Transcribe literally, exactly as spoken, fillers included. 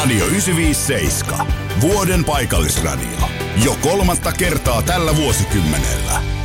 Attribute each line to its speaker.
Speaker 1: Radio yhdeksänsataaviisikymmentäseitsemän. Vuoden paikallisradio. Jo kolmatta kertaa tällä vuosikymmenellä.